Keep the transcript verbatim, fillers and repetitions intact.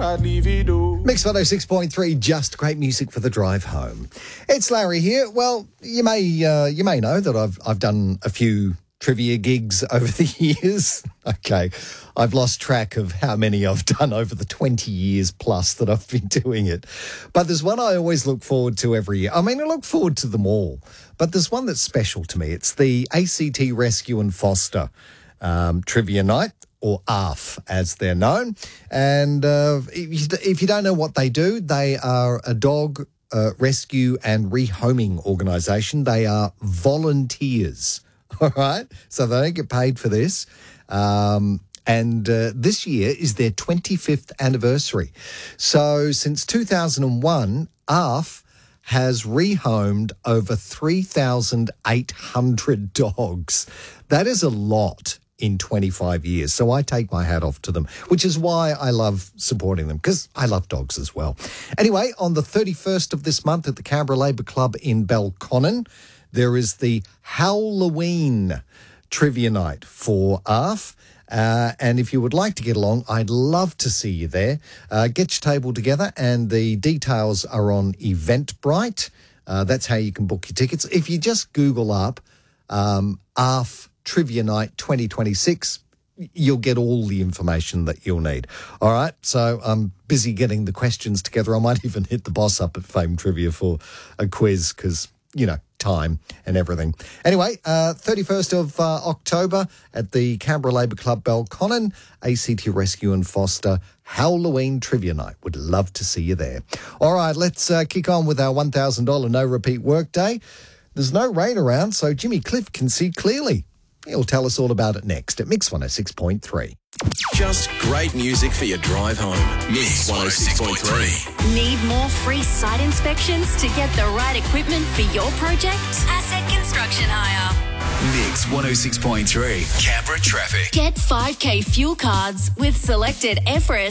I'd leave it all. Mix one oh six point three, just great music for the drive home. It's Larry here. Well, you may uh, you may know that I've I've done a few trivia gigs over the years. Okay, I've lost track of how many I've done over the twenty years plus that I've been doing it. But there's one I always look forward to every year. I mean, I look forward to them all, but there's one that's special to me. It's the A C T Rescue and Foster um, Trivia Night, or A R F as they're known. And uh, if, you, if you don't know what they do, they are a dog uh, rescue and rehoming organisation. They are volunteers, all right? So they don't get paid for this. Um, and uh, this year is their twenty-fifth anniversary. So since two thousand one, A R F has rehomed over three thousand eight hundred dogs. That is a lot in twenty-five years. So I take my hat off to them, which is why I love supporting them, because I love dogs as well. Anyway, on the thirty-first of this month at the Canberra Labour Club in Belconnen, there is the Halloween Trivia Night for A R F. Uh, and if you would like to get along, I'd love to see you there. Uh, get your table together, and the details are on Eventbrite. Uh, that's how you can book your tickets. If you just Google up um, A R F Trivia Night twenty twenty-six, you'll get all the information that you'll need. All right, so I'm busy getting the questions together. I might even hit the boss up at Fame Trivia for a quiz because, you know, time and everything. Anyway, uh, thirty-first of uh, October at the Canberra Labour Club Belconnen, A C T Rescue and Foster Halloween Trivia Night. Would love to see you there. All right, let's uh, kick on with our one thousand dollars no-repeat workday. There's no rain around, so Jimmy Cliff can see clearly. He'll tell us all about it next at Mix one oh six point three. Just great music for your drive home. Mix one oh six point three. Need more free site inspections to get the right equipment for your project? Asset Construction Hire. Mix one oh six point three. Canberra traffic. Get five K fuel cards with selected Everest